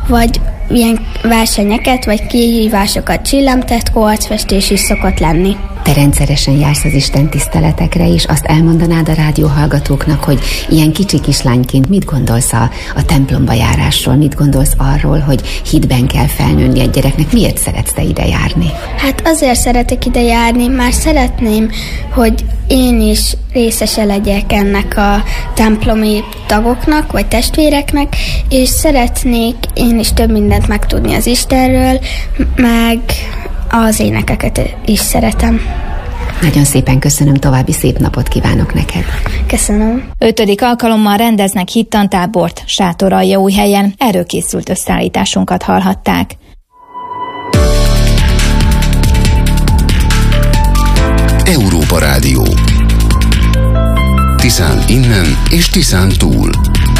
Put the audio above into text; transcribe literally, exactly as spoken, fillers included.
vagy ilyen versenyeket, vagy kihívásokat, csillámtetkó, arcfestés is szokott lenni. Te rendszeresen jársz az Isten tiszteletekre, és azt elmondanád a rádióhallgatóknak, hogy ilyen kicsi kislányként mit gondolsz a, a templomba járásról, mit gondolsz arról, hogy hitben kell felnőni egy gyereknek, miért szeretsz te ide járni? Hát azért szeretek ide járni, már szeretném, hogy én is részese legyek ennek a templomi tagoknak, vagy testvéreknek, és szeretnék én is több mindent megtudni az Istenről, meg az énekeket is szeretem. Nagyon szépen köszönöm, további szép napot kívánok neked. Köszönöm. Ötödik alkalommal rendeznek hittantábort Sátoraljaújhelyen. Erről készült összeállításunkat hallhatták. Európa Rádió. Tiszán innen és Tiszán túl.